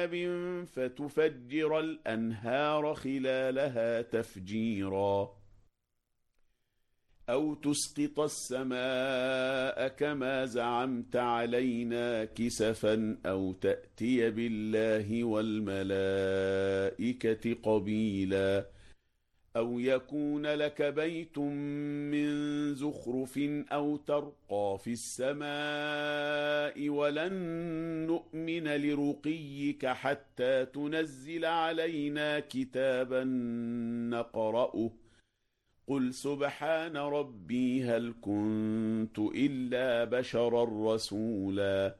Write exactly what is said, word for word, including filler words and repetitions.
فتفجر الأنهار خلالها تفجيرا أو تسقط السماء كما زعمت علينا كسفا أو تأتي بالله والملائكة قبيلا أو يكون لك بيت من زخرف أو ترقى في السماء ولن نؤمن لرقيك حتى تنزل علينا كتابا نقرأه قل سبحان ربي هل كنت إلا بشرا رسولا